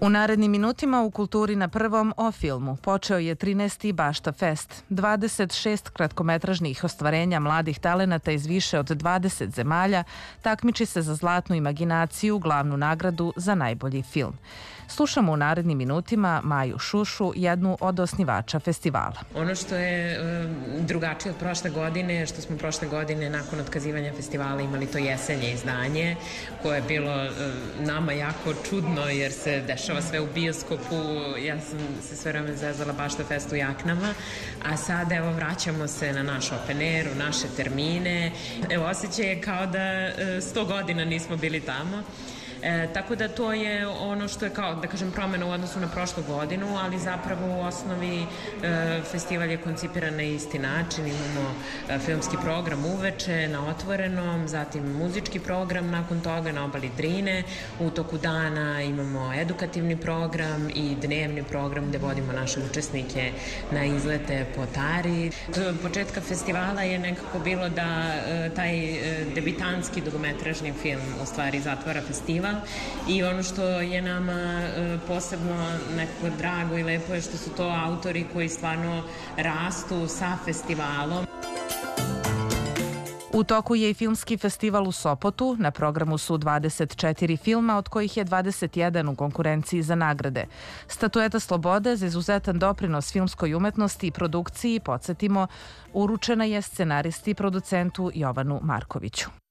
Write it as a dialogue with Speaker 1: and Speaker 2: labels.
Speaker 1: U narednim minutima u Kulturi na prvom o filmu počeo je 13. Bašta Fest. 26 kratkometražnih ostvarenja mladih talenata iz više od 20 zemalja takmiči se za zlatnu imaginaciju, glavnu nagradu za najbolji film. Slušamo u narednim minutima Maju Šušu, jednu od osnivača festivala.
Speaker 2: Ono što je drugačije od prošle godine je što smo prošle godine nakon otkazivanja festivala imali to jesenje izdanje koje je bilo nama jako čudno jer se dešava sve u bioskopu. Ja sam se sve vreme zezala Bašta Fest u jaknama, a sada evo vraćamo se na naš open air, u naše termine. Evo, osjećaj je kao da 100 godina nismo bili tamo. Tako da to je ono što je kao, da kažem, promena u odnosu na prošlu godinu, ali zapravo u osnovi festival je koncipiran na isti način. Imamo filmski program uveče na otvorenom, zatim muzički program nakon toga na obali Drine. U toku dana imamo edukativni program i dnevni program gde vodimo naše učesnike na izlete po Tari. Od početka festivala je nekako bilo da taj debitanski dugometražni film u stvari zatvara festival. I ono što je nama posebno nekako drago i lepo je što su to autori koji stvarno rastu sa festivalom.
Speaker 1: U toku je i filmski festival u Sopotu. Na programu su 24 filma, od kojih je 21 u konkurenciji za nagrade. Statueta Slobode za izuzetan doprinos filmskoj umetnosti i produkciji, podsjetimo, uručena je scenaristi i producentu Jovanu Markoviću.